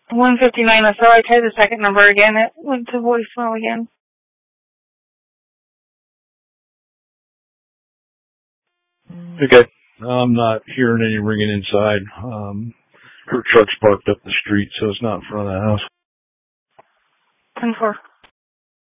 159. I thought I tried the second number again. It went to voicemail again. Okay. I'm not hearing any ringing inside. Her truck's parked up the street, so it's not in front of the house. 10-4.